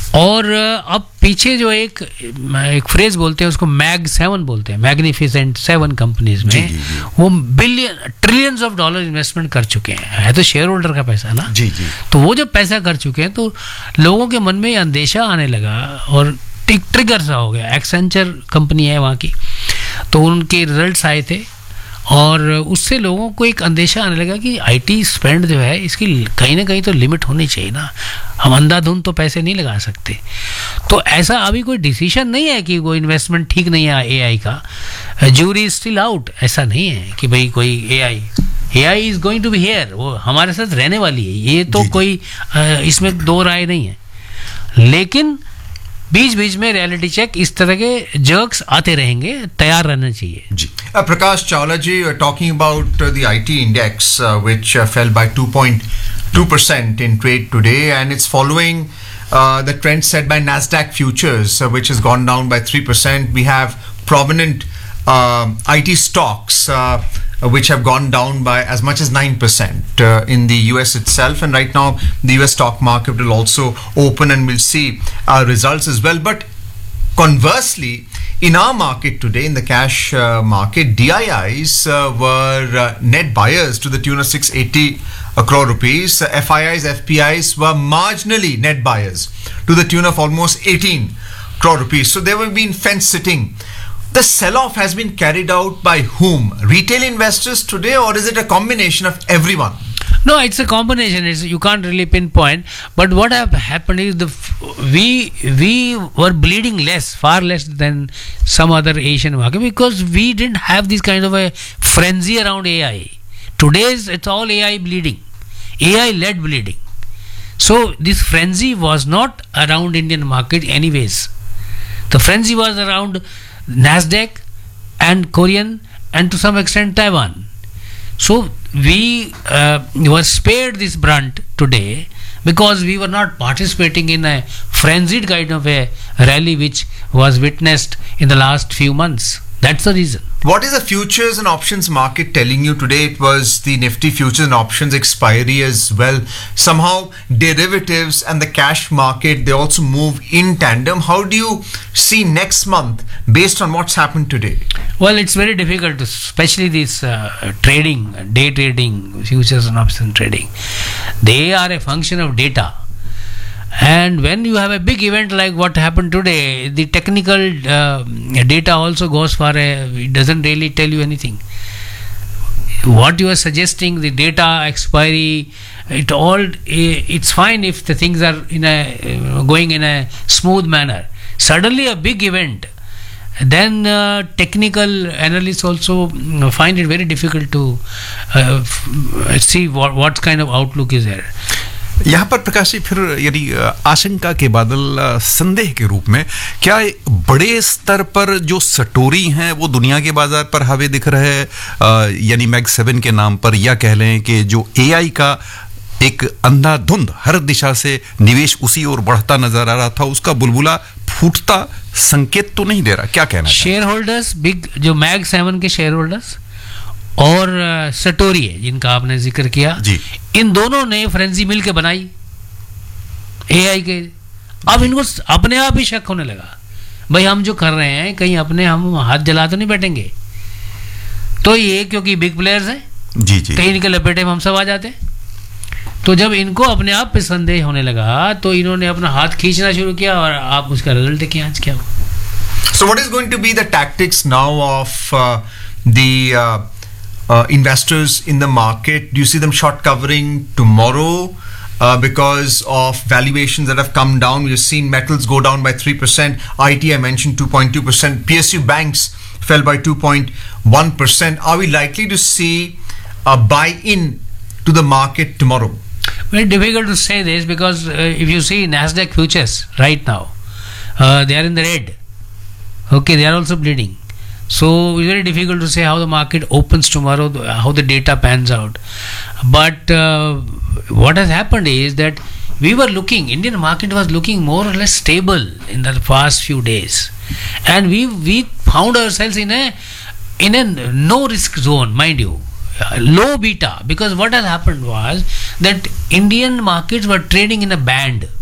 और अब पीछे जो एक फ्रेज बोलते हैं उसको मैग 7 बोलते हैं, मैग्निफिसेंट 7 कंपनीज में वो ट्रिलियंस ऑफ डॉलर इन्वेस्टमेंट कर चुके हैं. है तो शेयर होल्डर का पैसा ना. जी जी. तो वो जब पैसा कर चुके हैं तो लोगों के मन में अंदेशा आने लगा और ट्रिगर सा हो गया. एक्सेंचर कंपनी है वहाँ की, तो उनके रिजल्ट्स आए थे और उससे लोगों को एक अंदेशा आने लगा कि आईटी स्पेंड जो है इसकी कहीं ना कहीं तो लिमिट होनी चाहिए ना. हम अंधाधुंध तो पैसे नहीं लगा सकते. तो ऐसा अभी कोई डिसीजन नहीं है कि वो इन्वेस्टमेंट ठीक नहीं है एआई का. Jury is still out. ऐसा नहीं है कि भाई कोई AI is going to be here, वो हमारे साथ रहने वाली है. ये तो कोई इसमें दो राय नहीं है. लेकिन बीच बीच में रियलिटी चेक इस तरह के जर्क्स आते रहेंगे, तैयार रहना चाहिए. जी. Prakash Chawla ji, talking about the IT index which fell by 2.2% in trade today, and it's following the trend set by Nasdaq futures which has gone down by 3%. We have prominent IT stocks which have gone down by as much as 9% in the US itself, and right now the US stock market will also open and we'll see results as well. But conversely, in our market today, in the cash market, DIIs were net buyers to the tune of 680 crore rupees. FIIs, FPIs were marginally net buyers to the tune of almost 18 crore rupees. So there will be fence sitting. The sell-off has been carried out by whom? Retail investors today, or is it a combination of everyone? No, it's a combination. You can't really pinpoint. But what have happened is we were bleeding less, far less than some other Asian market, because we didn't have this kind of a frenzy around AI. Today's it's all AI bleeding, AI-led bleeding. So this frenzy was not around Indian market anyways. The frenzy was around Nasdaq and Korean and to some extent Taiwan. So we were spared this brunt today because we were not participating in a frenzied kind of a rally which was witnessed in the last few months. That's the reason. What is the futures and options market telling you today? It was the Nifty futures and options expiry as well. Somehow derivatives and the cash market, they also move in tandem. How do you see next month based on what's happened today? Well, it's very difficult, especially this trading, day trading, futures and options trading. They are a function of data. And when you have a big event like what happened today, the technical data also goes for it doesn't really tell you anything. What you are suggesting, the data expiry, it's fine if the things are going in a smooth manner. Suddenly a big event, then technical analysts also find it very difficult to see what kind of outlook is there. यहाँ पर प्रकाश जी फिर यदि आशंका के बादल संदेह के रूप में क्या बड़े स्तर पर जो सटोरी हैं वो दुनिया के बाजार पर हावी दिख रहे हैं, यानी मैग 7 के नाम पर, या कह लें कि जो एआई का एक अंधाधुंध हर दिशा से निवेश उसी ओर बढ़ता नजर आ रहा था, उसका बुलबुला फूटता संकेत तो नहीं दे रहा? क्या कहना है? शेयर होल्डर्स, बिग जो मैग 7 के शेयर होल्डर्स और सटोरी है जिनका आपने जिक्र किया जी, इन दोनों ने फ्रेंजी मिल के बनाई एआई के. अब इनको अपने आप ही शक होने लगा, भाई हम जो कर रहे हैं कहीं अपने हम हाथ जला तो नहीं बैठेंगे. तो ये क्योंकि बिग प्लेयर्स हैं जी जी, कहीं इनके लपेटे में हम सब आ जाते हैं. तो जब इनको अपने आप पे संदेह होने लगा तो इन्होंने अपना हाथ खींचना शुरू किया और आप उसका रिजल्ट देखिए आज क्या हुआ. So what is going to be the tactics now of the investors in the market? Do you see them short covering tomorrow because of valuations that have come down? We've seen metals go down by 3%. IT, I mentioned 2.2%. PSU banks fell by 2.1%. Are we likely to see a buy-in to the market tomorrow? Very difficult to say this because if you see Nasdaq futures right now, they are in the red. Okay, they are also bleeding. So it's very difficult to say how the market opens tomorrow, how the data pans out. But what has happened is that we were looking, Indian market was looking more or less stable in the past few days, and we found ourselves in a no risk zone, mind you, low beta, because what has happened was that Indian markets were trading in a band.